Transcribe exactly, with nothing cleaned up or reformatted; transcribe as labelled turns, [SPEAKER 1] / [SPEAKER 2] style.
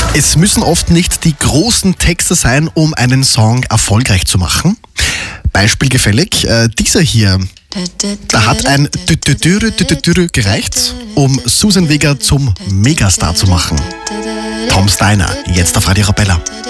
[SPEAKER 1] Es müssen oft nicht die großen Texte sein, um einen Song erfolgreich zu machen. Beispielgefällig, äh, dieser hier. Da hat ein Tütütürü Tütütürü gereicht, um Suzanne Vega zum Megastar zu machen. Tom Steiner, jetzt auf Radio Arabella.